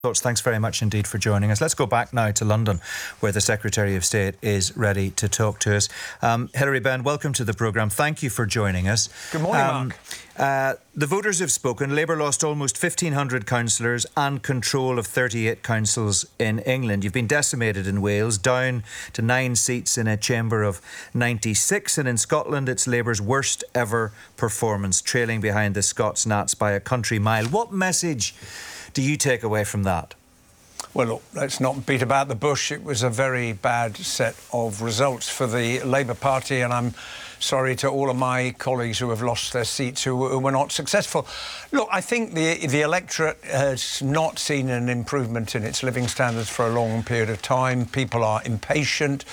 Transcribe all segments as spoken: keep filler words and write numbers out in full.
Thoughts. Thanks very much indeed for joining us. Let's go back now to London, where the Secretary of State is ready to talk to us. Um, Hilary Benn, welcome to the programme. Thank you for joining us. Good morning, um, Mark. Uh, the voters have spoken. Labour lost almost fifteen hundred councillors and control of thirty-eight councils in England. You've been decimated in Wales, down to nine seats in a chamber of ninety-six. And in Scotland, it's Labour's worst ever performance, trailing behind the Scots Nats by a country mile. What message do you take away from that? Well, look, let's not beat about the bush. It was a very bad set of results for the Labour Party, and I'm sorry to all of my colleagues who have lost their seats, who, who were not successful. Look, I think the, the electorate has not seen an improvement in its living standards for a long period of time. People are impatient.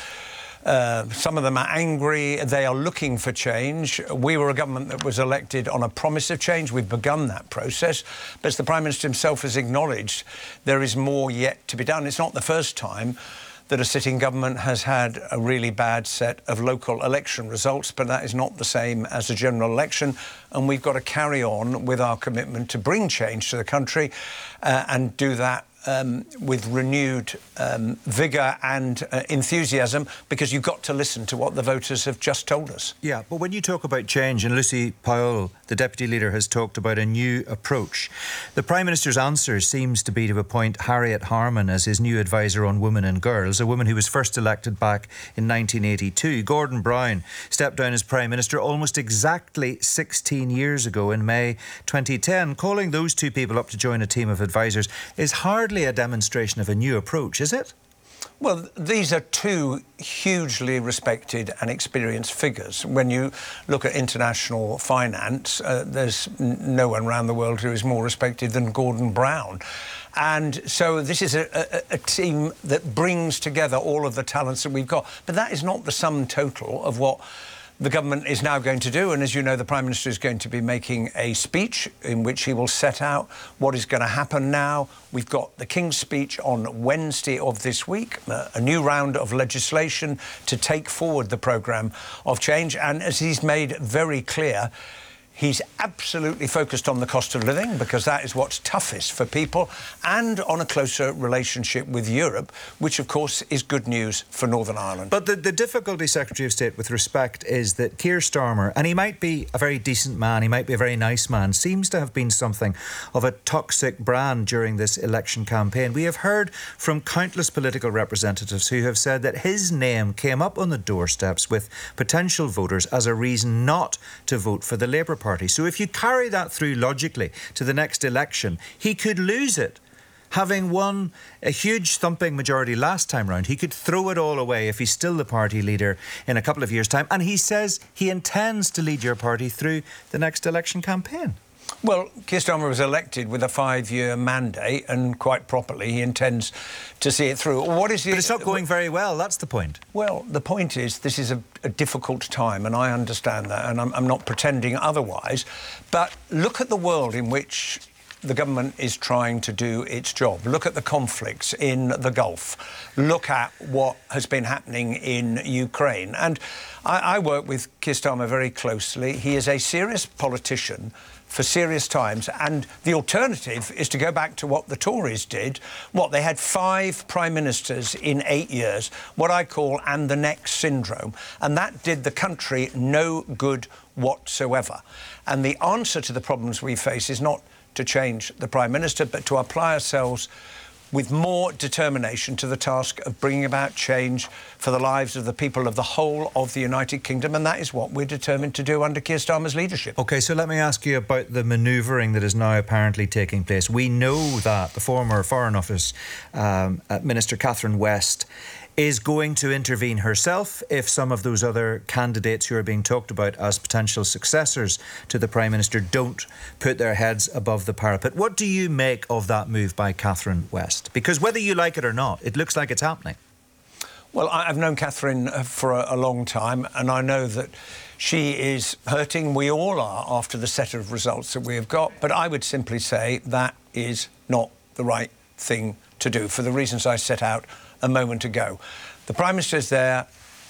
Uh, some of them are angry. They are looking for change. We were a government that was elected on a promise of change. We've begun that process. But as the Prime Minister himself has acknowledged, there is more yet to be done. It's not the first time that a sitting government has had a really bad set of local election results, but that is not the same as a general election. And we've got to carry on with our commitment to bring change to the country uh, and do that Um, with renewed um, vigour and uh, enthusiasm, because you've got to listen to what the voters have just told us. Yeah, but when you talk about change, and Lucy Powell, the Deputy Leader, has talked about a new approach, the Prime Minister's answer seems to be to appoint Harriet Harman as his new advisor on women and girls, a woman who was first elected back in nineteen eighty-two. Gordon Brown stepped down as Prime Minister almost exactly sixteen years ago in May twenty ten. Calling those two people up to join a team of advisors is hardly a demonstration of a new approach, is it? Well, these are two hugely respected and experienced figures. When you look at international finance, uh, there's no one around the world who is more respected than Gordon Brown. And so this is a, a, a team that brings together all of the talents that we've got. But that is not the sum total of what the government is now going to do. And as you know, the Prime Minister is going to be making a speech in which he will set out what is going to happen now. We've got the King's Speech on Wednesday of this week, a new round of legislation to take forward the programme of change. And as he's made very clear, he's absolutely focused on the cost of living, because that is what's toughest for people, and on a closer relationship with Europe, which, of course, is good news for Northern Ireland. But the, the difficulty, Secretary of State, with respect, is that Keir Starmer, and he might be a very decent man, he might be a very nice man, seems to have been something of a toxic brand during this election campaign. We have heard from countless political representatives who have said that his name came up on the doorsteps with potential voters as a reason not to vote for the Labour Party. Party. So if you carry that through logically to the next election, he could lose it. Having won a huge thumping majority last time round, he could throw it all away if he's still the party leader in a couple of years' time. And he says he intends to lead your party through the next election campaign. Well, Keir Starmer was elected with a five-year mandate, and quite properly he intends to see it through. What is the, but it's not going very well, that's the point. Well, the point is this is a, a difficult time, and I understand that, and I'm, I'm not pretending otherwise. But look at the world in which the government is trying to do its job. Look at the conflicts in the Gulf. Look at what has been happening in Ukraine. And I, I work with Keir Starmer very closely. He is a serious politician for serious times, and the alternative is to go back to what the Tories did. What, they had five prime ministers in eight years, what I call and the next syndrome, and that did the country no good whatsoever. And the answer to the problems we face is not to change the Prime Minister, but to apply ourselves with more determination to the task of bringing about change for the lives of the people of the whole of the United Kingdom, and that is what we're determined to do under Keir Starmer's leadership. OK, so let me ask you about the manoeuvring that is now apparently taking place. We know that the former Foreign Office um, Minister Catherine West is going to intervene herself if some of those other candidates who are being talked about as potential successors to the Prime Minister don't put their heads above the parapet. What do you make of that move by Catherine West? Because whether you like it or not, it looks like it's happening. Well, I've known Catherine for a, a long time, and I know that she is hurting. We all are after the set of results that we have got. But I would simply say that is not the right thing to do for the reasons I set out a moment ago. The Prime Minister is there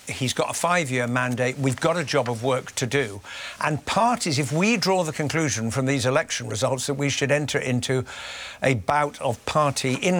he's got a five-year mandate. We've got a job of work to do. And parties, if we draw the conclusion from these election results that we should enter into a bout of party in